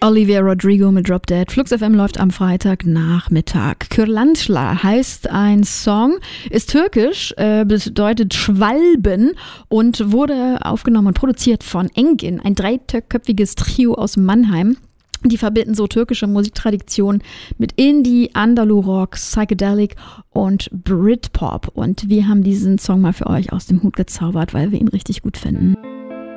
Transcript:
Olivia Rodrigo mit Drop Dead. Flux FM läuft am Freitagnachmittag. Kürlantla heißt ein Song, ist türkisch, bedeutet Schwalben und wurde aufgenommen und produziert von Engin, ein dreiköpfiges Trio aus Mannheim. Die verbinden so türkische Musiktradition mit Indie, Andalu-Rock, Psychedelic und Britpop. Und wir haben diesen Song mal für euch aus dem Hut gezaubert, weil wir ihn richtig gut finden.